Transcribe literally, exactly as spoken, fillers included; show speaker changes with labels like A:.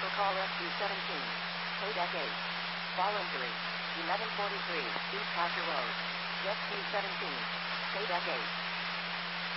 A: Vehicle call S Q seventeen. Kodak eight. Fall injury. eleven forty-three East Parker Road. Jet Q seventeen. Kodak eight.